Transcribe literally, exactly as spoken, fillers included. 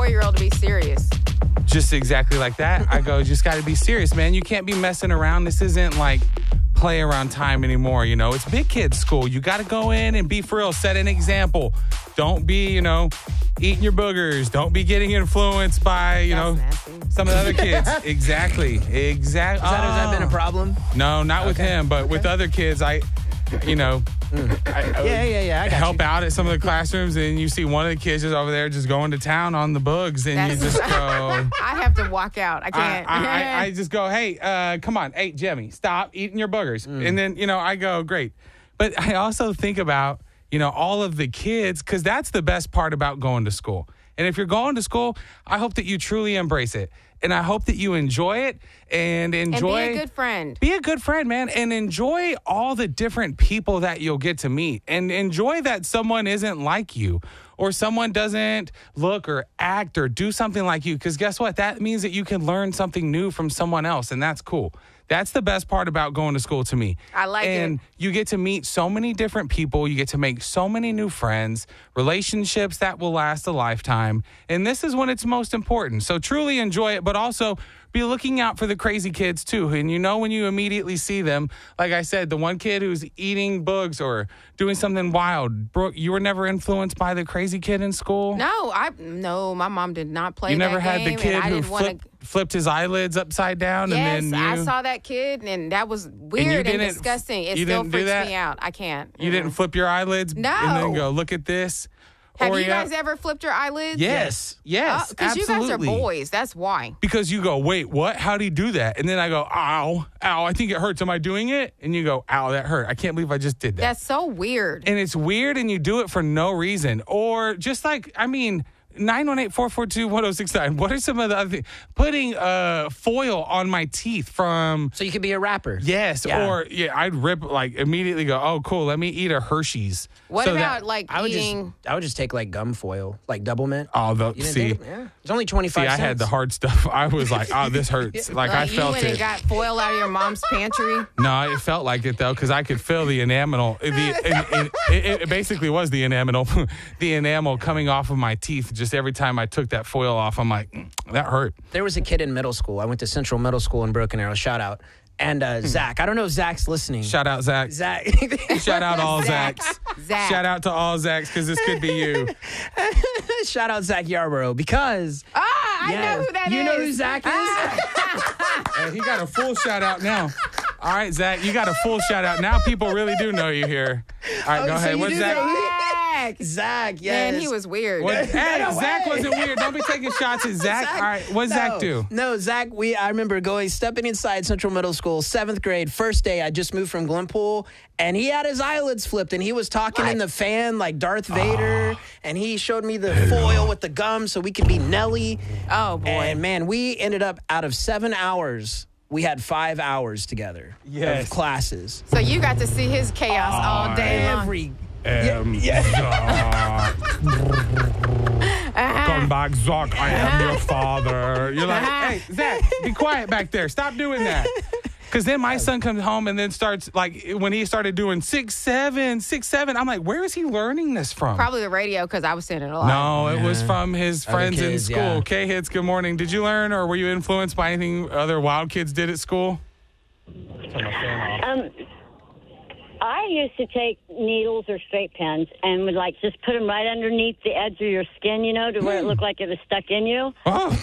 four-year-old to be serious. Just exactly like that. I go, just got to be serious, man. You can't be messing around. This isn't like play around time anymore, you know. It's big kids school. You got to go in and be for real. Set an example. Don't be, you know, eating your boogers. Don't be getting influenced by, you That's know, nasty. some of the other kids. Exactly. Exactly. Has that, has that been a problem? No, not with Okay. him, but with other kids, I, you know, I, I Yeah, yeah, yeah. I got help you. out at some of the classrooms, and you see one of the kids just over there just going to town on the bugs, and That's- you just go. I have to walk out. I I, can't. I, I, I just go, hey, uh, come on, hey, Jimmy, stop eating your boogers. Mm. And then, you know, I go, great. But I also think about, you know, all of the kids, because that's the best part about going to school. And if you're going to school, I hope that you truly embrace it. And I hope that you enjoy it and enjoy. and be a good friend. Be a good friend, man, and enjoy all the different people that you'll get to meet. And enjoy that someone isn't like you or someone doesn't look or act or do something like you. Because guess what? That means that you can learn something new from someone else, and that's cool. That's the best part about going to school to me. I like and it. you get to meet so many different people. You get to make so many new friends, relationships that will last a lifetime. And this is when it's most important. So truly enjoy it, but also be looking out for the crazy kids too. And you know when you immediately see them, like I said, the one kid who's eating bugs or doing something wild. Brooke, you were never influenced by the crazy kid in school? No, I no. My mom did not play. You never that had the game, kid and I who didn't wanna- flipped, flipped his eyelids upside down Yes, and then you... I saw that kid, and that was weird and, didn't- disgusting. It you still didn't do freaks that? me out. I can't. You didn't flip your eyelids No. and then go, look at this? Have Or you you- guys ever flipped your eyelids? Yes. Yes. Because you guys are absolutely. boys. That's why. Because you go, wait, what? How do you do that? And then I go, ow, ow, I think it hurts. Am I doing it? And you go, ow, that hurt. I can't believe I just did that. That's so weird. and it's weird, and you do it for no reason. Or just like, I mean, nine one eight, four four two, one oh six nine. What are some of the other things? Putting uh, foil on my teeth from... So you could be a rapper. Yes, Yeah. or yeah, I'd rip, like, immediately go, oh, cool, let me eat a Hershey's. What So about that- like I would eating? just, I would just take like gum foil, like double mint. Oh, the, You didn't see, think of- yeah. It's only twenty see, five I cents. had the hard stuff. I was like, oh, this hurts. Like, I Like you felt went and it. got foil out of your mom's pantry. No, it felt like it though, because I could feel the enamel. The it, it, it basically was the enamel, the enamel coming off of my teeth. Just every time I took that foil off, I'm like, mm, that hurt. There was a kid in middle school. I went to Central Middle School in Broken Arrow. Shout out. And uh, Zach, I don't know if Zach's listening. Shout out Zach. Zach. Shout out all Zach. Zachs. Zach. Shout out to all Zachs, because this could be you. Shout out Zach Yarborough because Ah, I Yes. know who that is. You know who Zach is? Hey, he got a full shout out now. All right, Zach, you got a full shout out. Now people really do know you here. All right, Oh, go so ahead. you What's do Zach? know- Zach. Zach, yes. Man, he was weird. What, hey, No Zach way. wasn't weird. Don't be taking shots at Zach. All right, what's no, Zach do? No, Zach, we I remember going stepping inside Central Middle School, seventh grade, first day. I just moved from Glenpool, and he had his eyelids flipped, and he was talking in the fan like Darth Vader, and he showed me the foil with the gum so we could be Nelly. Oh boy. And man, we ended up out of seven hours. We had five hours together Yes. of classes. So you got to see his chaos all day long. Every Um, Zach. Come back, Zach. I am your father. You're like, hey, Zach, be quiet back there. Stop doing that. Because then my son comes home and then starts, like, when he started doing six, seven, six, seven, I'm like, where is he learning this from? Probably the radio because I was saying it a lot. No, it was from his Other friends in kids, school. yeah. K-Hits, good morning. Did you learn or were you influenced by anything other wild kids did at school? Um, I used to take needles or straight pens and would like just put them right underneath the edge of your skin, you know, to where it looked like it was stuck in you. Oh.